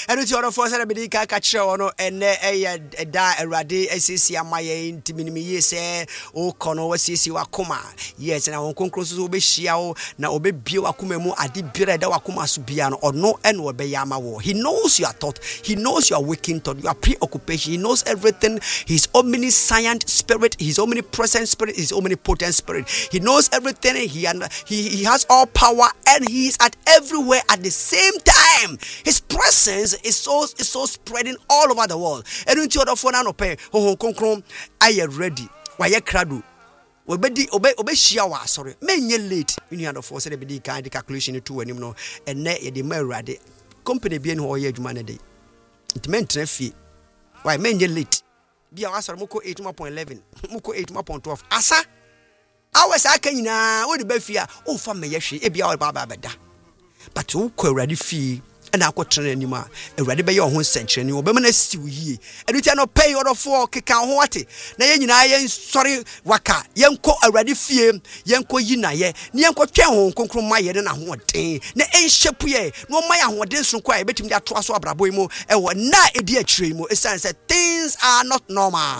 And it's your first and a catcher and a da a radi SCC Amaya intimini say o kono wasisi wakuma. Yes, and I won't conclude obe shiao na obe bio akumemo adi bire da wakuma subiano or no and obeyama wo. He knows your thought, he knows your waking thought, your preoccupation, he knows everything. His omniscient spirit, his omnipresent spirit, his omnipotent spirit. He knows everything, he has all power and he is at everywhere at the same time. His presence is so spreading all over the world. And into other phone and pay I am ready. Why you cradu? Obey shia sorry. Many late. You know the force the kind calculation to when you know and net the ready. Company being who ye man day. It meant fee. Why many late? Be our Muko 8.11, Muko 8.12. Asa hours I can now what the befia oh for me yeshi e be our baba beda. But who could ready fee and I could train anymore. A ready by your own century, you obey still ye. And you cannot pay order for Kikan Wati. Nay, sorry, Waka, Yanko a ready fee, Yanko Yina ye, Yanko Chan, Concro Maya than I want. Ne ain't shapuye, no Maya what this require between that trust or Braboimo, and what not a dear trimo. It says that things are not normal.